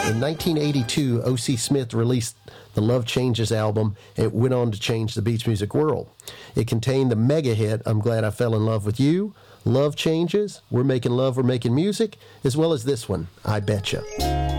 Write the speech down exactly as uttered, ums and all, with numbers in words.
In nineteen eighty-two, O C. Smith released the Love Changes album, and it went on to change the beach music world. It contained the mega hit, I'm Glad I Fell in Love with You, Love Changes, We're Making Love, We're Making Music, as well as this one, I Betcha.